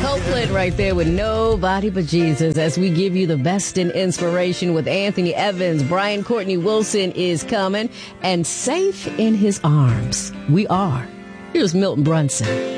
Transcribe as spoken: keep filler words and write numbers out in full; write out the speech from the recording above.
Copeland right there with Nobody But Jesus as we give you the best in inspiration with Anthony Evans. Brian Courtney Wilson is coming, and safe in his arms we are. Here's Milton Brunson.